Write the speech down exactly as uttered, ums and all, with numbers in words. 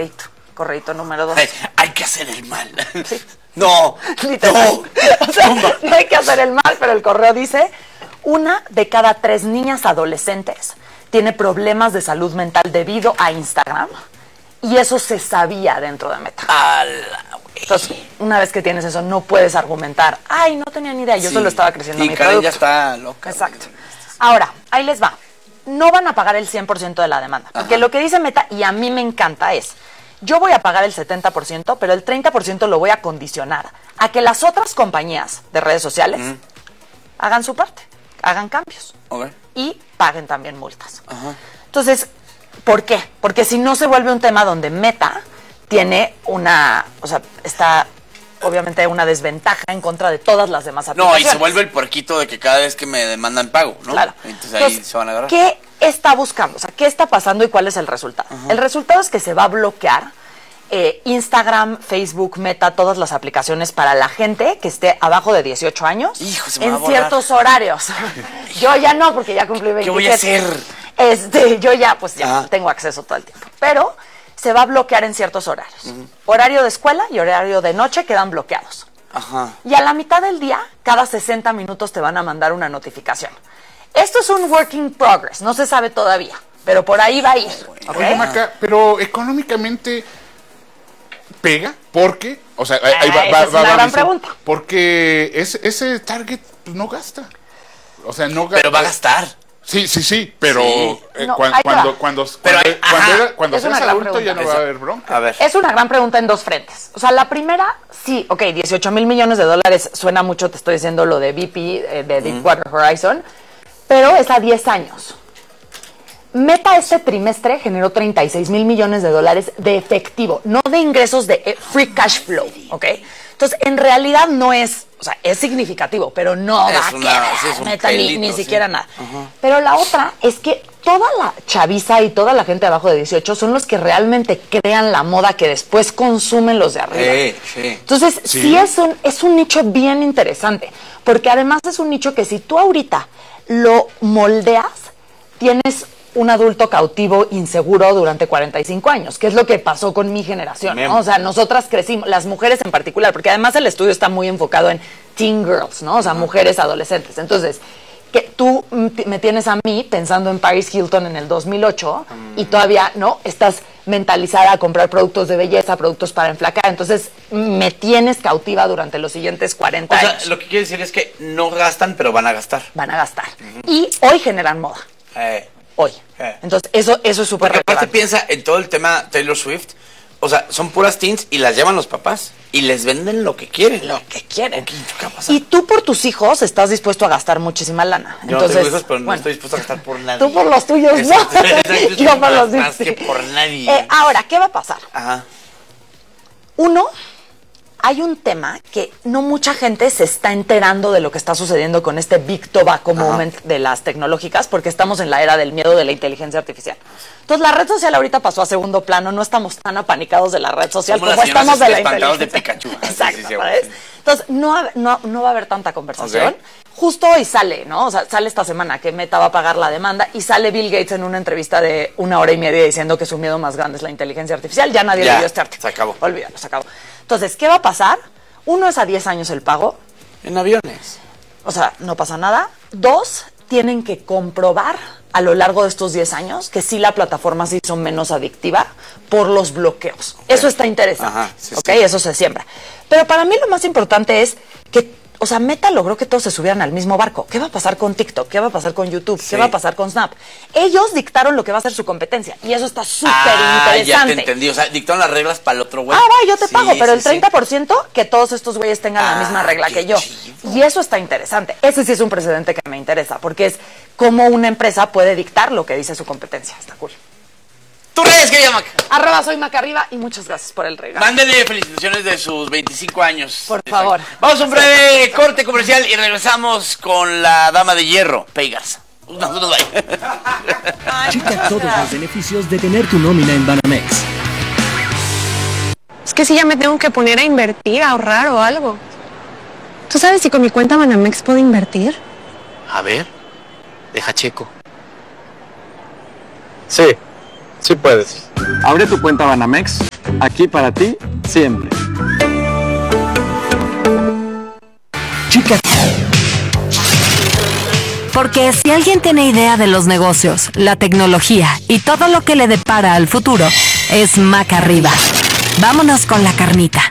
correíto. Correíto número dos. Hay, hay que hacer el mal. Sí. No, Literal. no. O sea, no. no hay que hacer el mal, pero el correo dice, una de cada tres niñas adolescentes tiene problemas de salud mental debido a Instagram. Y eso se sabía dentro de Meta. Ala, Entonces, una vez que tienes eso, no puedes argumentar, ay, no tenía ni idea, yo sí. solo estaba creciendo y mi Karen producto. ya está loca. Exacto. Ahora, ahí les va. No van a pagar el cien por ciento de la demanda. Porque Ajá. lo que dice Meta, y a mí me encanta, es, yo voy a pagar el setenta por ciento, pero el treinta por ciento lo voy a condicionar a que las otras compañías de redes sociales uh-huh. hagan su parte, hagan cambios. Okay. Y paguen también multas. Ajá. Entonces, ¿por qué? Porque si no se vuelve un tema donde Meta tiene una, o sea, está obviamente una desventaja en contra de todas las demás aplicaciones. No, y se vuelve el puerquito de que cada vez que me demandan pago, ¿no? Claro. Entonces ahí Entonces, se van a agarrar. ¿qué está buscando? O sea, ¿qué está pasando y cuál es el resultado? Ajá. El resultado es que se va a bloquear eh, Instagram, Facebook, Meta, todas las aplicaciones para la gente que esté abajo de dieciocho años. Hijo, se me en va a borrar. ciertos horarios. Yo ya no, porque ya cumplí veintisiete. ¿Qué voy a hacer? Este, yo ya, pues ya Ajá. tengo acceso todo el tiempo. Pero se va a bloquear en ciertos horarios. Uh-huh. Horario de escuela y horario de noche quedan bloqueados. Ajá. Y a la mitad del día, cada sesenta minutos te van a mandar una notificación. Esto es un work in progress, no se sabe todavía, pero por ahí va a ir. ¿Okay? Oye, Maca, pero económicamente pega, porque, o sea, ahí ah, va, esa va, es va, una va gran visto, pregunta. porque ese, ese target pues, no gasta. O sea, no gasta. Pero va a gastar. Sí, sí, sí, pero Sí. eh, No, cuan- ahí te cuando, va. cuando, Pero cuando, ahí- cuando, ajá. era- cuando Es una seas gran adulto ya pregunta. no va a haber bronca. A ver. Es una gran pregunta en dos frentes. O sea, la primera, sí, ok, dieciocho mil millones de dólares suena mucho, te estoy diciendo lo de B P, eh, de Deepwater uh-huh. Horizon, pero es a diez años. Meta este trimestre generó treinta y seis mil millones de dólares de efectivo, no de ingresos de eh, free cash flow, ¿ok? Entonces, en realidad no es, o sea, es significativo, pero no Es va a una- quedar, sí, es un Meta, ni, pelito, ni sí. siquiera nada. Ajá. Pero la otra es que toda la chaviza y toda la gente abajo de dieciocho son los que realmente crean la moda que después consumen los de arriba. Sí, sí. Entonces, sí, Sí. es, un, es un nicho bien interesante, porque además es un nicho que si tú ahorita lo moldeas, tienes un adulto cautivo inseguro durante cuarenta y cinco años, que es lo que pasó con mi generación, ¿no? O sea, nosotras crecimos, las mujeres en particular, porque además el estudio está muy enfocado en teen girls, ¿no? O sea, mujeres adolescentes. Entonces, que tú me tienes a mí pensando en Paris Hilton en el dos mil ocho mm. y todavía, ¿no? Estás mentalizada a comprar productos de belleza, productos para enflacar. Entonces, me tienes cautiva durante los siguientes cuarenta O sea, años. lo que quiere decir es que no gastan, pero van a gastar. Van a gastar. Uh-huh. Y hoy generan moda. Eh. Hoy. Eh. Entonces, eso, eso es súper Porque aparte relevante. piensa en todo el tema Taylor Swift. O sea, son puras teens y las llevan los papás. Y les venden lo que quieren. Lo que quieren. ¿Qué, qué va a pasar? Y tú por tus hijos estás dispuesto a gastar muchísima lana. Yo Entonces, no tengo hijos, pero no bueno, estoy dispuesto a gastar por nadie. Tú por los tuyos, Exacto, no. exacto, Yo por los más míos. que por nadie. Eh, ahora, ¿qué va a pasar? Ajá. Uno, hay un tema que no mucha gente se está enterando de lo que está sucediendo con este Big Tobacco Ajá. Moment de las tecnológicas, porque estamos en la era del miedo de la inteligencia artificial. Entonces, la red social ahorita pasó a segundo plano, no estamos tan apanicados de la red social Somos como las señoras estamos de la espantados de inteligencia. Pikachu. Exacto, Sí, sí, sí, ¿sabes? sí. Entonces, no, ha- no, no va a haber tanta conversación. Ok. Justo hoy sale, ¿no? O sea, sale esta semana que Meta va a pagar la demanda y sale Bill Gates en una entrevista de una hora y media diciendo que su miedo más grande es la inteligencia artificial. Ya nadie Ya, le dio este artículo. se acabó. Olvídalo, se acabó. Entonces, ¿qué va a pasar? Uno es a diez años el pago, En aviones. o sea, no pasa nada. Dos, tienen que comprobar a lo largo de estos diez años que sí la plataforma se hizo menos adictiva por los bloqueos. Okay. Eso está interesante, Ajá, sí, ¿ok? sí. Eso se siembra. Pero para mí lo más importante es que, o sea, Meta logró que todos se subieran al mismo barco. ¿Qué va a pasar con TikTok? ¿Qué va a pasar con YouTube? Sí. ¿Qué va a pasar con Snap? Ellos dictaron lo que va a ser su competencia y eso está súper Ah, ya interesante. te entendí. O sea, dictaron las reglas para el otro güey. Ah, va, yo te Sí, pago, pero sí, el treinta por ciento que todos estos güeyes tengan Ah, la misma regla qué que yo. chido. Y eso está interesante. Ese sí es un precedente que me interesa, porque es cómo una empresa puede dictar lo que dice su competencia. Está cool. ¿Tus redes, querida Maca? Arroba soy Maca arriba y muchas gracias por el regalo. Mándele felicitaciones de sus veinticinco años. Por favor. Vamos a un breve corte comercial y regresamos con la dama de hierro, Peigas. Nosotros bye. Checa todos los beneficios de tener tu nómina en Banamex. Es que si ya me tengo que poner a invertir, a ahorrar o algo. ¿Tú sabes si con mi cuenta Banamex puedo invertir? A ver, deja checo. Sí, sí puedes. Abre tu cuenta Banamex aquí para ti, siempre. Chicas. Porque si alguien tiene idea de los negocios, la tecnología y todo lo que le depara al futuro, es Maca Arriba. Vámonos con la carnita.